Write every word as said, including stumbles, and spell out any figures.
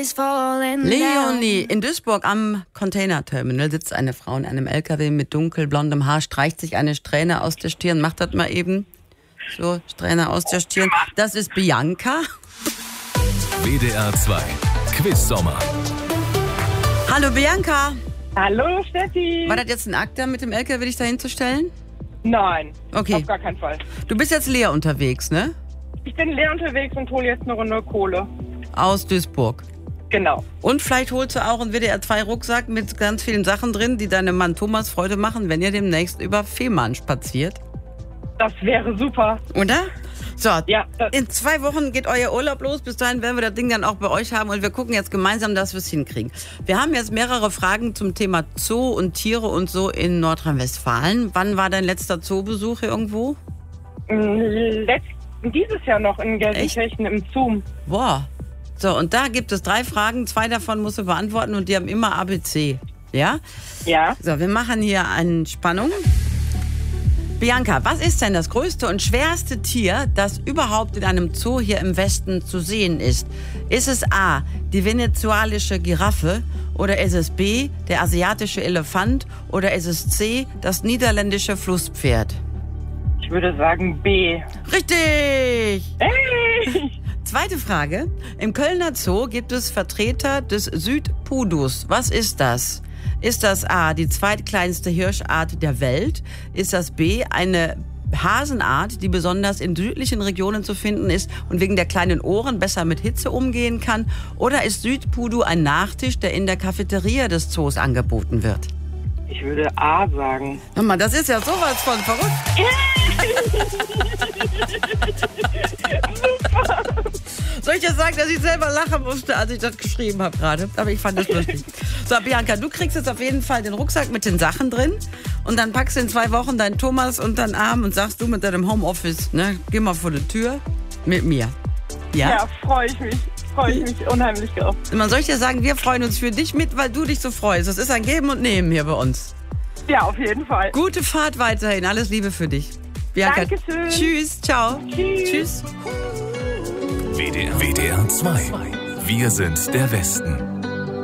is falling Leonie, in Duisburg am Containerterminal sitzt eine Frau in einem L K W mit dunkelblondem Haar, streicht sich eine Strähne aus der Stirn. Macht das mal eben. So, Strähne aus der Stirn. Das ist Bianca. W D R zwei Quiz-Sommer. Hallo Bianca. Hallo Steffi. War das jetzt ein Akt, da mit dem L K W dich da hinzustellen? Nein, Okay. auf gar keinen Fall. Du bist jetzt leer unterwegs, ne? Ich bin leer unterwegs und hole jetzt eine Runde Kohle. Aus Duisburg. Genau. Und vielleicht holst du auch einen W D R zwei Rucksack mit ganz vielen Sachen drin, die deinem Mann Thomas Freude machen, wenn ihr demnächst über Fehmarn spaziert. Das wäre super. Oder? So, Ja, das- in zwei Wochen geht euer Urlaub los. Bis dahin werden wir das Ding dann auch bei euch haben und wir gucken jetzt gemeinsam, dass wir es hinkriegen. Wir haben jetzt mehrere Fragen zum Thema Zoo und Tiere und so in Nordrhein-Westfalen. Wann war dein letzter Zoobesuch hier irgendwo? Letzt, dieses Jahr noch in Gelsenkirchen im Zoom. Boah. So, und da gibt es drei Fragen. Zwei davon musst du beantworten und die haben immer A B C. Ja? Ja. So, wir machen hier eine Spannung. Bianca, was ist denn das größte und schwerste Tier, das überhaupt in einem Zoo hier im Westen zu sehen ist? Ist es A, die venezuelische Giraffe oder ist es B, der asiatische Elefant oder ist es C, das niederländische Flusspferd? Ich würde sagen B. Richtig! Hey! Zweite Frage. Im Kölner Zoo gibt es Vertreter des Südpudus. Was ist das? Ist das A, die zweitkleinste Hirschart der Welt? Ist das B, eine Hasenart, die besonders in südlichen Regionen zu finden ist und wegen der kleinen Ohren besser mit Hitze umgehen kann? Oder ist Südpudu ein Nachtisch, der in der Cafeteria des Zoos angeboten wird? Ich würde A sagen. Hör mal, das ist ja sowas von verrückt. Soll ich dir sagen, dass ich selber lachen musste, als ich das geschrieben habe gerade? Aber ich fand das lustig. So, Bianca, du kriegst jetzt auf jeden Fall den Rucksack mit den Sachen drin und dann packst du in zwei Wochen deinen Thomas unter den Arm und sagst du mit deinem Homeoffice, ne, geh mal vor die Tür mit mir. Ja? Ja, freue ich mich. Freue ich mich unheimlich drauf. Man soll ich dir sagen, wir freuen uns für dich mit, weil du dich so freust. Das ist ein Geben und Nehmen hier bei uns. Ja, auf jeden Fall. Gute Fahrt weiterhin. Alles Liebe für dich. Bianca. Dankeschön. Tschüss. Ciao. Tschüss. Tschüss. W D R zwei. Wir sind der Westen.